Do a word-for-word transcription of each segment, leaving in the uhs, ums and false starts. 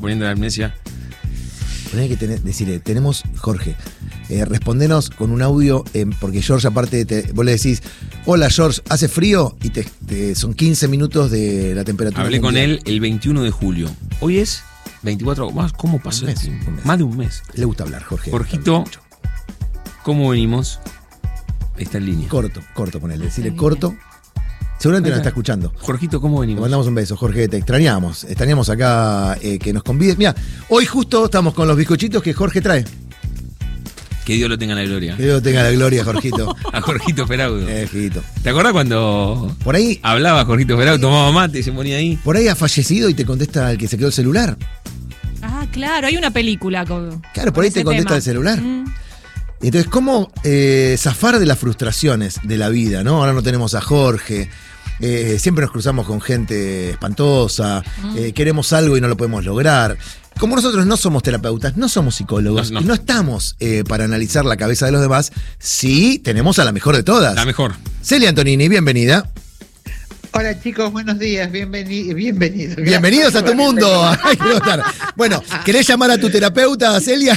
poniendo la amnesia. Tenés que tener, decirle, tenemos, Jorge, eh, respondenos con un audio, eh, porque George aparte, te, vos le decís, hola George, ¿hace frío? Y te, te, son quince minutos de la temperatura. Hablé mundial. con él el veintiuno de julio. Hoy es veinticuatro, más, ¿cómo pasó? Un mes, el un mes. Más de un mes. Le gusta hablar, Jorge. Jorgito, ¿cómo venimos? Está en línea. Corto, corto con él, decirle corto. Seguramente nos está escuchando. Jorgito, ¿cómo Te venimos? mandamos un beso, Jorge, te extrañamos. Extrañamos acá eh, que nos convides. Mira, hoy justo estamos con los bizcochitos que Jorge trae. Que Dios lo tenga en la gloria. Que Dios tenga la gloria, Jorgito. A Jorgito Feraudo. Eh, Jorgito. ¿Te acordás cuando Por ahí, hablaba Jorgito Feraudo, tomaba mate y se ponía ahí? por ahí ha fallecido y te contesta el que se quedó el celular. Ah, claro, hay una película con. Claro, por ahí te contesta el celular. Mm. Entonces, ¿cómo eh, zafar de las frustraciones de la vida, ¿no? Ahora no tenemos a Jorge. Eh, siempre nos cruzamos con gente espantosa. Mm. eh, queremos algo y no lo podemos lograr. Como nosotros no somos terapeutas, no somos psicólogos, No, no. y no estamos eh, para analizar la cabeza de los demás, sí tenemos a la mejor de todas. La mejor. Celia Antonini, bienvenida. Hola chicos, buenos días, bienveni bienvenidos. Bienvenidos a tu mundo. Ay, qué gustar. Bueno, ¿querés llamar a tu terapeuta, Celia?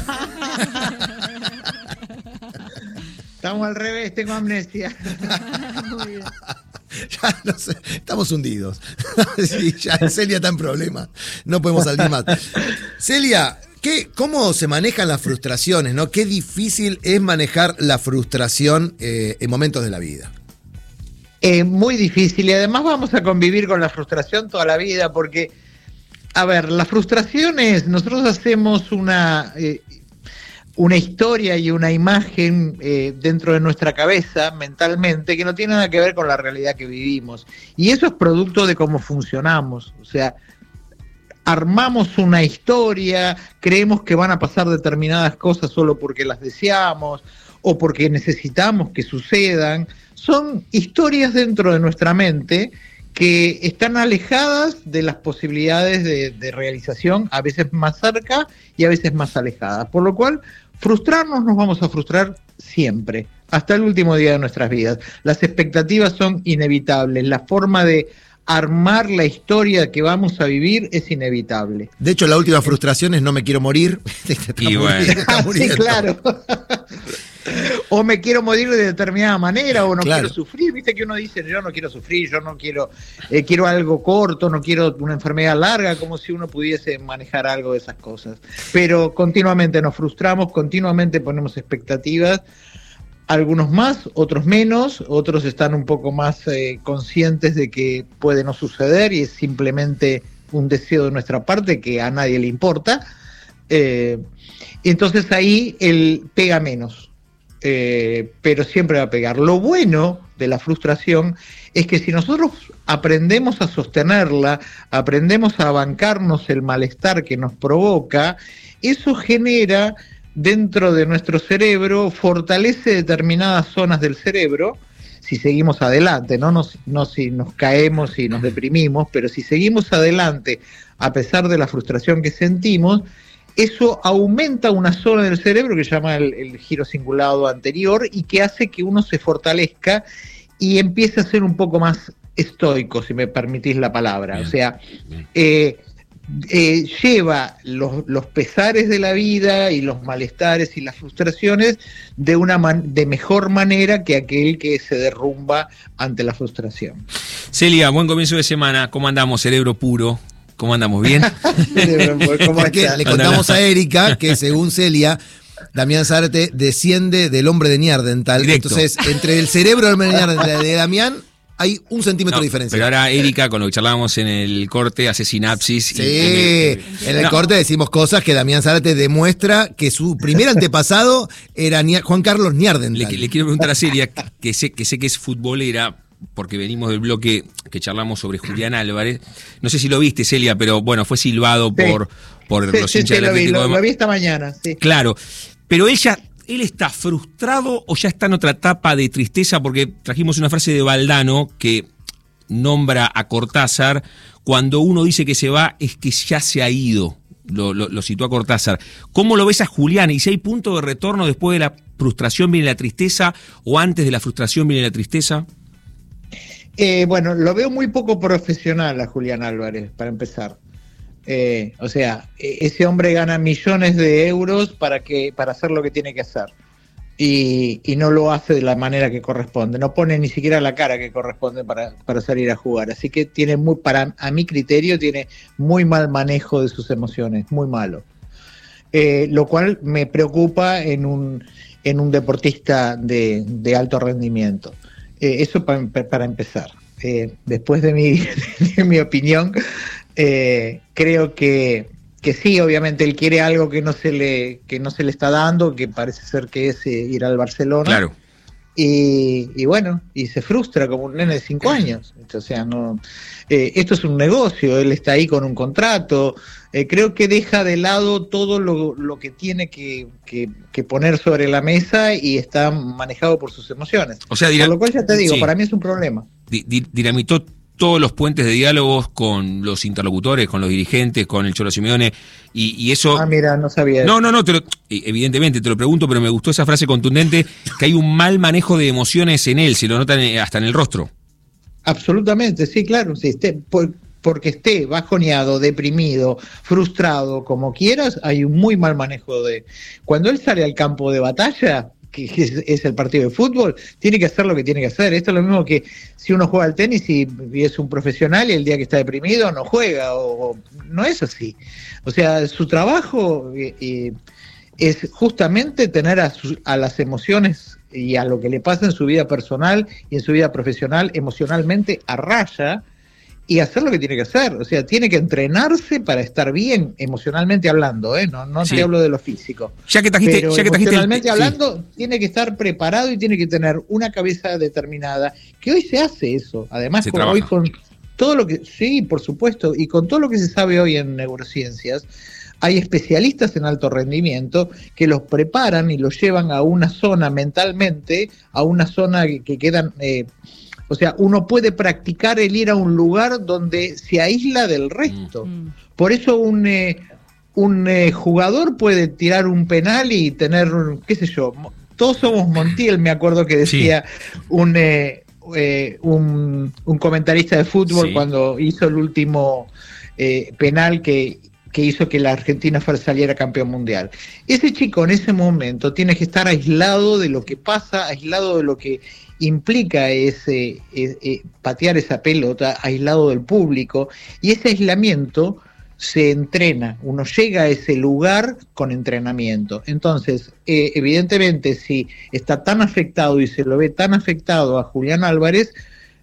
Estamos al revés, tengo amnesia. Ya no sé, estamos hundidos. Sí, ya Celia está en problemas. No podemos salir más. Celia, ¿qué, ¿cómo se manejan las frustraciones, no? Qué difícil es manejar la frustración eh, en momentos de la vida. Eh, muy difícil y además vamos a convivir con la frustración toda la vida porque, a ver, la frustración es, nosotros hacemos una... Eh, una historia y una imagen eh, dentro de nuestra cabeza, mentalmente, que no tiene nada que ver con la realidad que vivimos. Y eso es producto de cómo funcionamos. O sea, armamos una historia, creemos que van a pasar determinadas cosas solo porque las deseamos o porque necesitamos que sucedan. Son historias dentro de nuestra mente que están alejadas de las posibilidades de, de realización, a veces más cerca y a veces más alejadas. Por lo cual, frustrarnos nos vamos a frustrar siempre, hasta el último día de nuestras vidas. Las expectativas son inevitables, la forma de armar la historia que vamos a vivir es inevitable. De hecho, la última frustración es no me quiero morir. Y bueno. Sí, claro. O me quiero morir de determinada manera, o no Claro. quiero sufrir. Viste que uno dice, yo no quiero sufrir, yo no quiero, eh, quiero algo corto, no quiero una enfermedad larga, como si uno pudiese manejar algo de esas cosas. Pero continuamente nos frustramos, continuamente ponemos expectativas, algunos más, otros menos, otros están un poco más eh, conscientes de que puede no suceder y es simplemente un deseo de nuestra parte que a nadie le importa. Eh, entonces ahí él pega menos. Eh, pero siempre va a pegar. Lo bueno de la frustración es que si nosotros aprendemos a sostenerla, aprendemos a bancarnos el malestar que nos provoca, eso genera dentro de nuestro cerebro, fortalece determinadas zonas del cerebro, si seguimos adelante, no, nos, no si nos caemos y nos deprimimos, pero si seguimos adelante a pesar de la frustración que sentimos, eso aumenta una zona del cerebro que se llama el, el giro cingulado anterior y que hace que uno se fortalezca y empiece a ser un poco más estoico, si me permitís la palabra. Bien, o sea, bien. eh, eh, lleva los, los pesares de la vida y los malestares y las frustraciones de una man- de mejor manera que aquel que se derrumba ante la frustración. Celia, buen comienzo de semana. ¿Cómo andamos, cerebro puro? ¿Cómo andamos? ¿Bien? ¿Cómo Porque estás? le contamos a Erika que según Celia, Damián Zárate desciende del hombre de Neandertal. Directo. Entonces, entre el cerebro del hombre de Neandertal y de Damián hay un centímetro No, de diferencia. pero ahora Erika, con lo que charlábamos en el corte, hace sinapsis. Sí, y- y- en el No. corte decimos cosas que Damián Zárate demuestra que su primer antepasado era Nia- Juan Carlos Neandertal. Le, le quiero preguntar a Celia, que sé, que sé que es futbolera, porque venimos del bloque que charlamos sobre Julián Álvarez. No sé si lo viste, Celia, pero bueno, fue silbado Sí. por, por Sí, los sí, hinchas sí, del lo vi, Atlético lo, de lo Ma- vi esta mañana, sí. Claro, pero él ya, él está frustrado o ya está en otra etapa de tristeza, porque trajimos una frase de Valdano que nombra a Cortázar: cuando uno dice que se va es que ya se ha ido. Lo, lo, lo citó a Cortázar. ¿Cómo lo ves a Julián? ¿Y si hay punto de retorno después de la frustración viene la tristeza o antes de la frustración viene la tristeza? Eh, bueno, lo veo muy poco profesional a Julián Álvarez, para empezar. Eh, o sea, ese hombre gana millones de euros para que para hacer lo que tiene que hacer. Y, y no lo hace de la manera que corresponde, no pone ni siquiera la cara que corresponde para, para salir a jugar, así que tiene muy, para a mi criterio, tiene muy mal manejo de sus emociones, muy malo, eh, lo cual me preocupa en un, en un deportista de, de alto rendimiento. Eh, eso pa, pa, para empezar. Eh, después de mi, de mi opinión, eh, creo que que sí, obviamente él quiere algo que no se le que no se le está dando, que parece ser que es eh, ir al Barcelona. Claro. Y, y bueno, y se frustra como un nene de cinco años. O sea, no, eh, esto es un negocio, él está ahí con un contrato. Eh, creo que deja de lado todo lo, lo que tiene que, que, que poner sobre la mesa y está manejado por sus emociones. O sea, dirá, por lo cual ya te digo, sí, para mí es un problema. Di, di, dinamitó todos los puentes de diálogos con los interlocutores, con los dirigentes, con el Cholo Simeone, y, y eso... Ah, mira, no sabía. No, no, no, te lo, evidentemente te lo pregunto, pero me gustó esa frase contundente, que hay un mal manejo de emociones en él, se lo notan hasta en el rostro. Absolutamente, sí, claro, sí, esté, por, porque esté bajoneado, deprimido, frustrado, como quieras, hay un muy mal manejo de... Cuando él sale al campo de batalla, que es, es el partido de fútbol, tiene que hacer lo que tiene que hacer. Esto es lo mismo que si uno juega al tenis y, y es un profesional y el día que está deprimido no juega, o, o no es así. O sea, su trabajo eh, eh, es justamente tener a, su, a las emociones y a lo que le pasa en su vida personal y en su vida profesional emocionalmente a raya, y hacer lo que tiene que hacer. O sea, tiene que entrenarse para estar bien emocionalmente hablando, ¿eh? No, no sí. te hablo de lo físico. Ya que trajiste, pero ya que trajiste emocionalmente el... hablando, sí. tiene que estar preparado y tiene que tener una cabeza determinada, que hoy se hace eso. Además, con, hoy con todo lo que... Sí, por supuesto, y con todo lo que se sabe hoy en neurociencias, hay especialistas en alto rendimiento que los preparan y los llevan a una zona mentalmente, a una zona que, que quedan... Eh, O sea, uno puede practicar el ir a un lugar donde se aísla del resto. Mm. Por eso un, eh, un eh, jugador puede tirar un penal y tener, qué sé yo, todos somos Montiel, me acuerdo que decía sí. un, eh, eh, un, un comentarista de fútbol sí. cuando hizo el último eh, penal que, que hizo que la Argentina saliera campeón mundial. Ese chico en ese momento tiene que estar aislado de lo que pasa, aislado de lo que implica ese eh, eh, patear esa pelota, aislado del público, y ese aislamiento se entrena, uno llega a ese lugar con entrenamiento. Entonces, eh, evidentemente, si está tan afectado y se lo ve tan afectado a Julián Álvarez,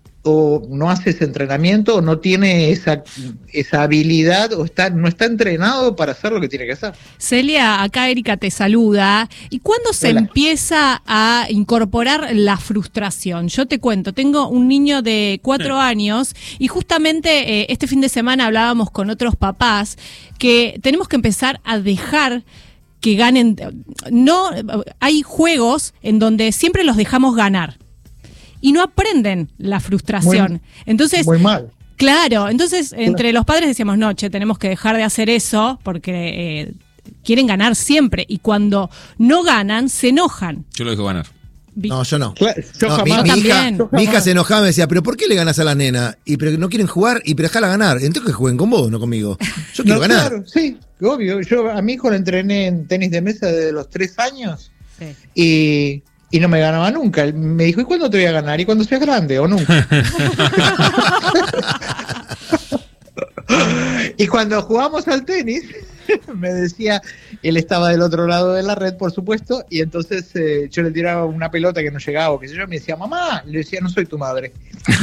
o no hace ese entrenamiento, o no tiene esa, esa habilidad, o está, no está entrenado para hacer lo que tiene que hacer. Celia, acá Erika te saluda. ¿Y cuándo se Hola. empieza a incorporar la frustración? Yo te cuento, tengo un niño de cuatro sí. años y justamente eh, este fin de semana hablábamos con otros papás que tenemos que empezar a dejar que ganen. No, hay juegos en donde siempre los dejamos ganar y no aprenden la frustración. Muy, entonces, muy mal. Claro, entonces entre los padres decíamos, no, che, tenemos que dejar de hacer eso porque eh, quieren ganar siempre y cuando no ganan, se enojan. Yo lo dejo ganar. No, yo no. Claro, yo no jamás, mi, mi, hija, yo mi hija se enojaba y me decía, pero ¿por qué le ganas a la nena? Y pero no quieren jugar, y pero dejala ganar. Entonces que jueguen con vos, no conmigo. Yo quiero no, ganar. Claro, sí, obvio. Yo a mi hijo lo entrené en tenis de mesa desde los tres años sí. y... Y no me ganaba nunca. Me dijo, ¿y cuándo te voy a ganar? ¿Y cuando seas grande o nunca? Y cuando jugamos al tenis, me decía, él estaba del otro lado de la red, por supuesto, y entonces eh, yo le tiraba una pelota que no llegaba, o qué sé yo, me decía, mamá, le decía, no soy tu madre.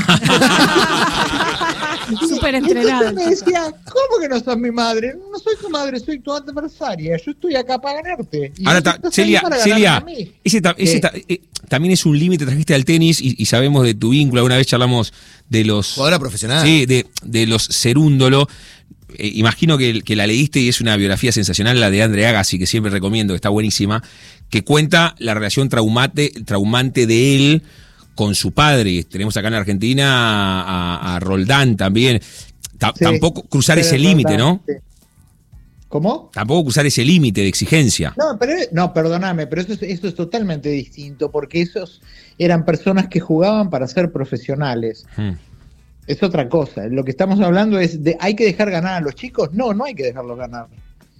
Súper entrenado. Me decía, ¿cómo que no sos mi madre? No soy tu madre, soy tu adversaria, yo estoy acá para ganarte. Y ahora, ta, Celia, Celia ese, ta, ese ta, eh, también es un límite, trajiste al tenis y, y sabemos de tu vínculo, alguna vez charlamos de los... Jugadora profesional. Sí, de, de los Cerúndolo. Eh, imagino que, que la leíste y es una biografía sensacional, la de Andre Agassi, que siempre recomiendo, que está buenísima, que cuenta la relación traumate, traumante de él con su padre. Tenemos acá en Argentina a, a Roldán también. Ta, sí, tampoco cruzar ese límite, ¿no? Sí. ¿Cómo? Tampoco cruzar ese límite de exigencia. No, pero no, perdóname, pero eso es, eso es totalmente distinto, porque esos eran personas que jugaban para ser profesionales. Hmm. es otra cosa. Lo que estamos hablando es de, ¿hay que dejar ganar a los chicos? No, no hay que dejarlos ganar.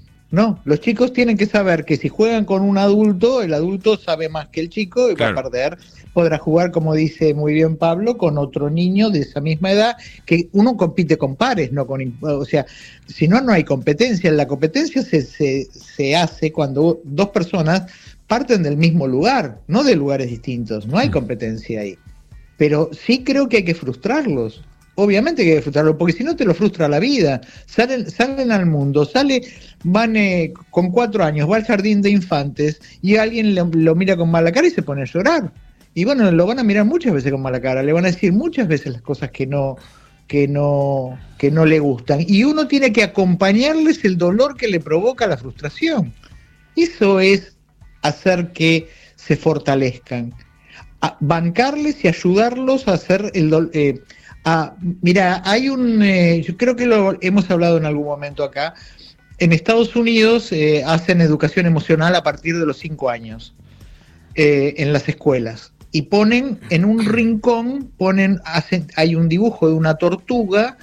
No, los chicos tienen que saber que si juegan con un adulto, el adulto sabe más que el chico y claro. va a perder. Podrá jugar, como dice muy bien Pablo, con otro niño de esa misma edad, que uno compite con pares, no con, o sea, si no, no hay competencia. La competencia se, se, se hace cuando dos personas parten del mismo lugar, no de lugares distintos. No hay competencia ahí. Pero sí creo que hay que frustrarlos. Obviamente que hay que frustrarlos, porque si no te lo frustra la vida. Salen, salen al mundo, sale, van eh, con cuatro años, va al jardín de infantes y alguien lo, lo mira con mala cara y se pone a llorar. Y bueno, lo van a mirar muchas veces con mala cara, le van a decir muchas veces las cosas que no, que no, que no le gustan. Y uno tiene que acompañarles el dolor que le provoca la frustración. Eso es hacer que se fortalezcan. A bancarles y ayudarlos a hacer el dolor. Eh, Ah, mira, hay un, eh, yo creo que lo hemos hablado en algún momento acá, en Estados Unidos eh, hacen educación emocional a partir de los cinco años eh, en las escuelas y ponen en un rincón, ponen, hacen, hay un dibujo de una tortuga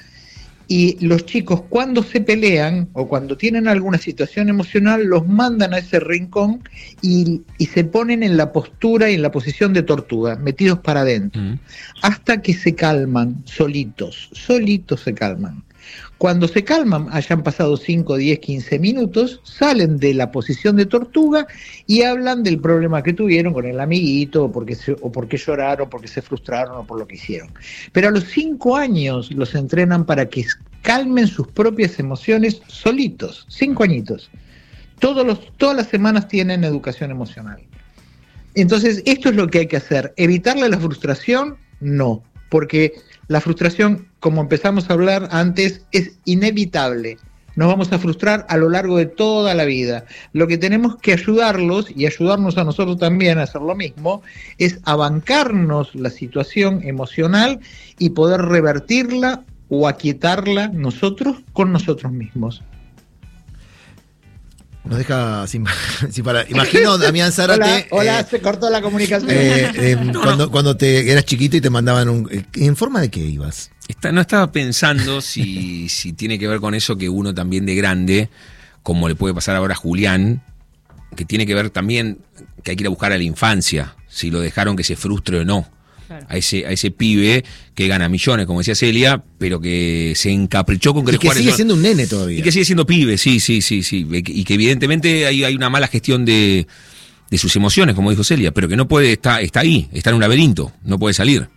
y los chicos cuando se pelean o cuando tienen alguna situación emocional los mandan a ese rincón y, y se ponen en la postura y en la posición de tortuga, metidos para adentro, mm. hasta que se calman solitos, solitos se calman. Cuando se calman, hayan pasado cinco, diez, quince minutos, salen de la posición de tortuga y hablan del problema que tuvieron con el amiguito, o porque, se, o porque lloraron, o porque se frustraron, o por lo que hicieron. Pero a los cinco años los entrenan para que calmen sus propias emociones solitos, cinco añitos. Todos los, todas las semanas tienen educación emocional. Entonces, esto es lo que hay que hacer. ¿Evitarle la frustración? No, porque la frustración, como empezamos a hablar antes, es inevitable. Nos vamos a frustrar a lo largo de toda la vida. Lo que tenemos que ayudarlos, y ayudarnos a nosotros también a hacer lo mismo, es a bancarnos la situación emocional y poder revertirla o aquietarla nosotros con nosotros mismos. Nos deja sin, sin parar. Imagino, Damián Zárate. Hola, hola eh, se cortó la comunicación. Eh, eh, cuando, cuando te eras chiquito y te mandaban un. ¿En forma de qué ibas? Está, no estaba pensando si, si tiene que ver con eso que uno también de grande, como le puede pasar ahora a Julián, que tiene que ver también que hay que ir a buscar a la infancia, si lo dejaron que se frustre o no. Claro. A ese, a ese pibe que gana millones, como decía Celia, pero que se encaprichó con que y que sigue siendo un nene todavía. Y que sigue siendo pibe, sí, sí, sí, sí. Y que evidentemente hay, hay una mala gestión de, de sus emociones, como dijo Celia, pero que no puede, está, está ahí, está en un laberinto, no puede salir.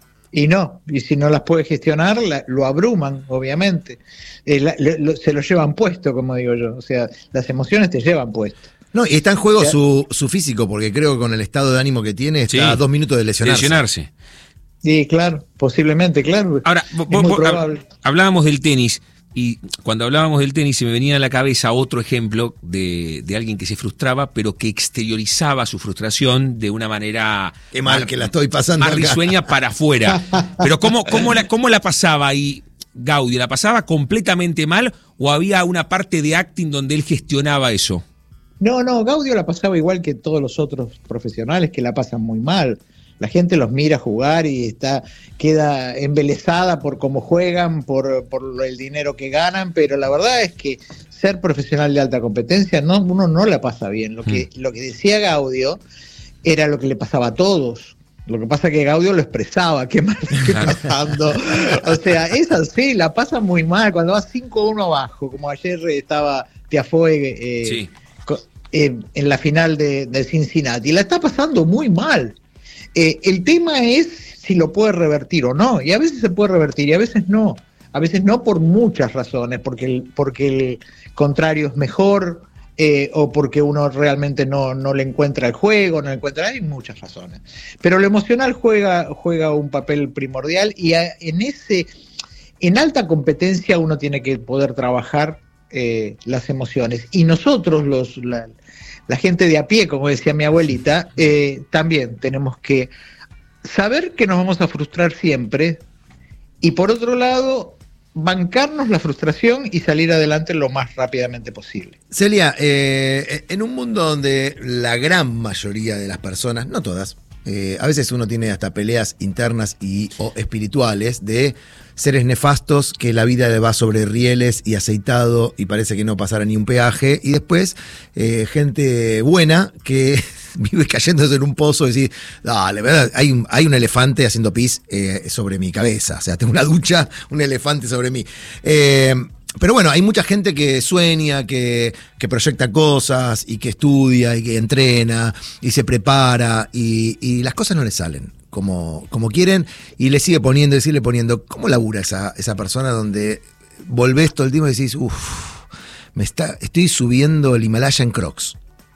Y no, y si no las puede gestionar, la, lo abruman, obviamente. Eh, la, lo, se lo llevan puesto, como digo yo. O sea, las emociones te llevan puesto. No, y está en juego su, su físico, porque creo que con el estado de ánimo que tiene está sí, a dos minutos de lesionarse. lesionarse. Sí, claro, posiblemente, claro. Ahora, vos, vos, hablábamos del tenis, y cuando hablábamos del tenis se me venía a la cabeza otro ejemplo de, de alguien que se frustraba, pero que exteriorizaba su frustración de una manera... Qué mal más, que la estoy pasando más risueña para afuera. Pero ¿cómo, cómo, la, ¿cómo la pasaba ahí Gaudio? ¿La pasaba completamente mal o había una parte de acting donde él gestionaba eso? No, no, Gaudio la pasaba igual que todos los otros profesionales que la pasan muy mal. La gente los mira jugar y está queda embelesada por cómo juegan, por, por el dinero que ganan, pero la verdad es que ser profesional de alta competencia, no, uno no la pasa bien. Lo que, mm. lo que decía Gaudio era lo que le pasaba a todos. Lo que pasa es que Gaudio lo expresaba, qué mal estoy pasando. O sea, es así, la pasa muy mal. Cuando va cinco a uno abajo, como ayer estaba Tiafoe... Eh, sí. En, en la final de, de Cincinnati, la está pasando muy mal. Eh, el tema es si lo puede revertir o no, y a veces se puede revertir y a veces no, a veces no por muchas razones, porque el, porque el contrario es mejor, eh, o porque uno realmente no, no le encuentra el juego, no le encuentra, hay muchas razones. Pero lo emocional juega, juega un papel primordial y a, en ese, en alta competencia uno tiene que poder trabajar Eh, las emociones, y nosotros los la, la gente de a pie, como decía mi abuelita, eh, también tenemos que saber que nos vamos a frustrar siempre y por otro lado bancarnos la frustración y salir adelante lo más rápidamente posible. Celia, eh, en un mundo donde la gran mayoría de las personas, no todas, Eh, a veces uno tiene hasta peleas internas y o espirituales de seres nefastos que la vida le va sobre rieles y aceitado y parece que no pasara ni un peaje, y después eh, gente buena que vive cayéndose en un pozo y decir, dale, ¿verdad? Hay un, hay un elefante haciendo pis eh, sobre mi cabeza, o sea, tengo una ducha, un elefante sobre mí. Eh, Pero bueno, hay mucha gente que sueña, que, que proyecta cosas y que estudia y que entrena y se prepara y, y las cosas no le salen como, como quieren y le sigue poniendo y sigue poniendo. ¿Cómo labura esa, esa persona donde volvés todo el tiempo y decís, uff, me está, estoy subiendo el Himalaya en Crocs?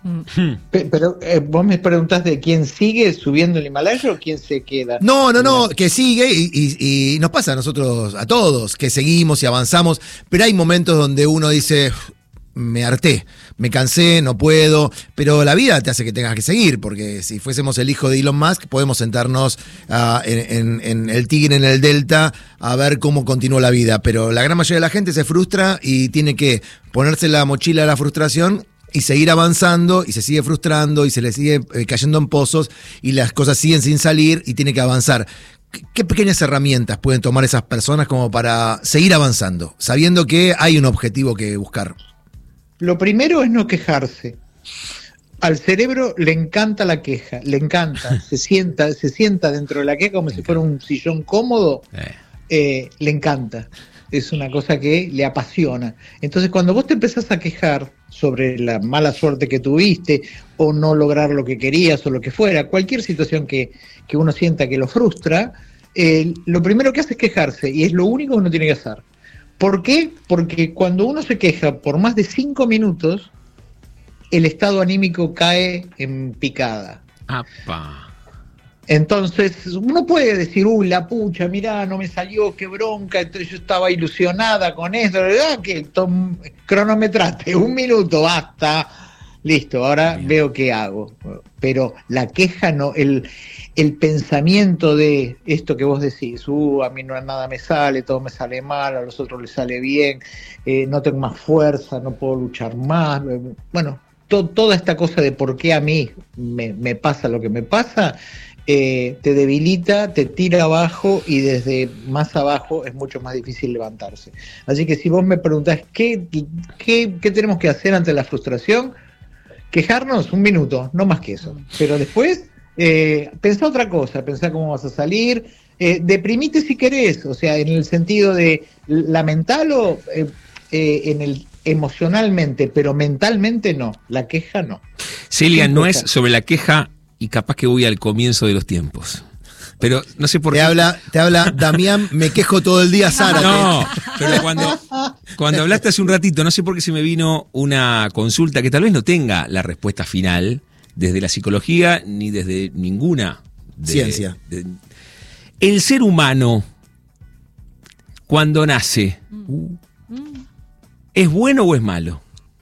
Pe- Pero eh, vos me preguntás de quién sigue subiendo el Himalaya o quién se queda. No, no, no, que sigue y, y, y nos pasa a nosotros, a todos, que seguimos y avanzamos, pero hay momentos donde uno dice, me harté, me cansé, no puedo, pero la vida te hace que tengas que seguir, porque si fuésemos el hijo de Elon Musk, podemos sentarnos uh, en, en, en el Tigre, en el Delta, a ver cómo continúa la vida, pero la gran mayoría de la gente se frustra y tiene que ponerse la mochila de la frustración y seguir avanzando, y se sigue frustrando, y se le sigue eh, cayendo en pozos, y las cosas siguen sin salir, y tiene que avanzar. ¿Qué, qué pequeñas herramientas pueden tomar esas personas como para seguir avanzando, sabiendo que hay un objetivo que buscar? Lo primero es no quejarse. Al cerebro le encanta la queja, le encanta, se sienta, se sienta dentro de la queja como si fuera un sillón cómodo, eh, le encanta. Es una cosa que le apasiona. Entonces, cuando vos te empezás a quejar sobre la mala suerte que tuviste, o no lograr lo que querías, o lo que fuera, cualquier situación que, que uno sienta que lo frustra, eh, lo primero que hace es quejarse, y es lo único que uno tiene que hacer. ¿Por qué? Porque cuando uno se queja por más de cinco minutos, el estado anímico cae en picada. ¡Apa! Entonces, uno puede decir, uy, la pucha, mirá, no me salió, qué bronca, entonces yo estaba ilusionada con esto, ¿verdad? Que tom, cronometraste, un minuto, basta, listo, ahora Bien. Veo qué hago. Pero la queja no, el, el pensamiento de esto que vos decís, uh, a mí no nada me sale, todo me sale mal, a los otros les sale bien, eh, no tengo más fuerza, no puedo luchar más, bueno, to, toda esta cosa de por qué a mí me, me pasa lo que me pasa, Eh, te debilita, te tira abajo, y desde más abajo es mucho más difícil levantarse. Así que si vos me preguntás qué, qué, qué tenemos que hacer ante la frustración, quejarnos un minuto, no más que eso. Pero después, eh, pensá otra cosa, pensá cómo vas a salir, eh, deprimite si querés, o sea, en el sentido de lamentalo eh, eh, en el emocionalmente, pero mentalmente no, la queja no. Celia, no es sobre la queja. Y capaz que voy al comienzo de los tiempos. Pero no sé por te qué. Habla, te habla Damián, me quejo todo el día, Sara. No, pero cuando, cuando hablaste hace un ratito, no sé por qué se me vino una consulta que tal vez no tenga la respuesta final desde la psicología ni desde ninguna de, ciencia. De, el ser humano, cuando nace, ¿es bueno o es malo?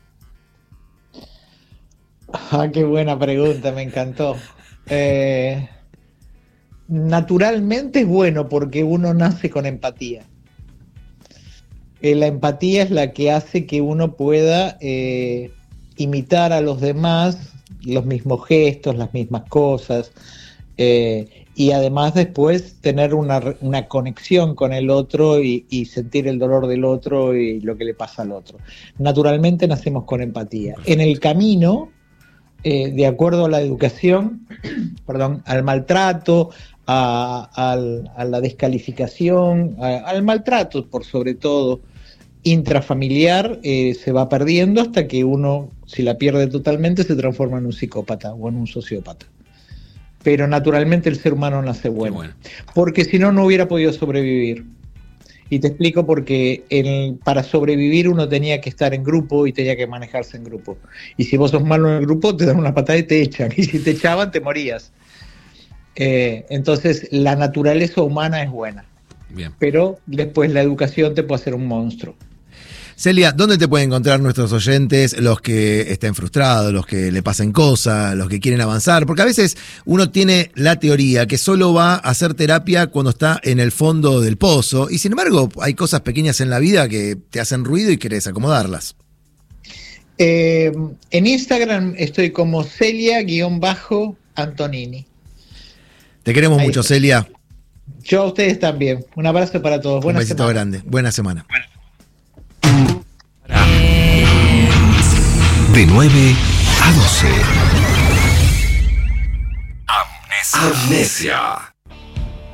Ah, qué buena pregunta, me encantó. Eh, naturalmente es bueno porque uno nace con empatía. Eh, la empatía es la que hace que uno pueda eh, imitar a los demás, los mismos gestos, las mismas cosas, eh, y además después tener una, una conexión con el otro y, y sentir el dolor del otro y lo que le pasa al otro. Naturalmente nacemos con empatía. En el camino, Eh, de acuerdo a la educación, perdón, al maltrato, a, a, a la descalificación, a, al maltrato por sobre todo intrafamiliar, eh, se va perdiendo hasta que uno, si la pierde totalmente, se transforma en un psicópata o en un sociópata. Pero naturalmente el ser humano nace bueno, bueno. porque si no, no hubiera podido sobrevivir. Y te explico porque el, para sobrevivir uno tenía que estar en grupo y tenía que manejarse en grupo. Y si vos sos malo en el grupo, te dan una patada y te echan. Y si te echaban, te morías. Eh, entonces, la naturaleza humana es buena. Bien. Pero después la educación te puede hacer un monstruo. Celia, ¿dónde te pueden encontrar nuestros oyentes, los que estén frustrados, los que le pasen cosas, los que quieren avanzar? Porque a veces uno tiene la teoría que solo va a hacer terapia cuando está en el fondo del pozo, y sin embargo hay cosas pequeñas en la vida que te hacen ruido y querés acomodarlas. Eh, en Instagram estoy como Celia-Antonini. Te queremos Ahí mucho, está. Celia. Yo a ustedes también. Un abrazo para todos. Un Buena besito semana. grande. Buena semana. De nueve a doce. Amnesia. Amnesia.